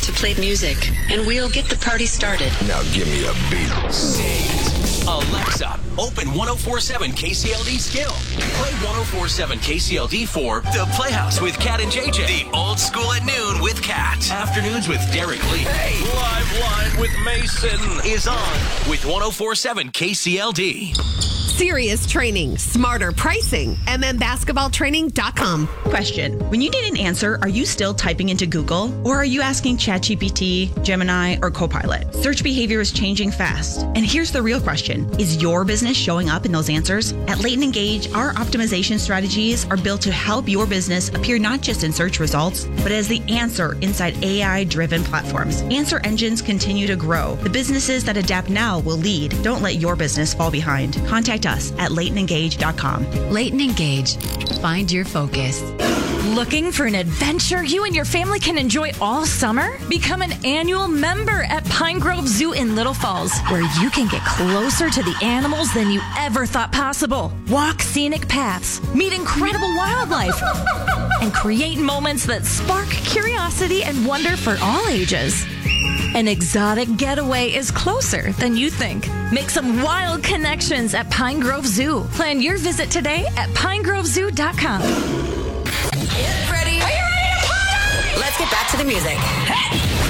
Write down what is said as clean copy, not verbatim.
to play music, and we'll get the party started. Now give me a beat. Alexa, open 104.7 KCLD skill. Play 104.7 KCLD for The Playhouse with Kat and JJ. The Old School at Noon with Kat. Afternoons with Derek Lee. Hey, Live Line with Mason is on with 104.7 KCLD. Serious training, smarter pricing, mmbasketballtraining.com. Question. When you need an answer, are you still typing into Google? Or are you asking ChatGPT, Gemini, or Copilot? Search behavior is changing fast. And here's the real question. Is your business showing up in those answers? At Leighton Engage, our optimization strategies are built to help your business appear not just in search results, but as the answer inside AI-driven platforms. Answer engines continue to grow. The businesses that adapt now will lead. Don't let your business fall behind. Contact us at LeightonEngage.com. Leighton Engage. Find your focus. Looking for an adventure you and your family can enjoy all summer? Become an annual member at Pine Grove Zoo in Little Falls, where you can get closer to the animals than you ever thought possible. Walk scenic paths, meet incredible wildlife, and create moments that spark curiosity and wonder for all ages. An exotic getaway is closer than you think. Make some wild connections at Pine Grove Zoo. Plan your visit today at pinegrovezoo.com. Ready? Are you ready to party? Let's get back to the music. Hey!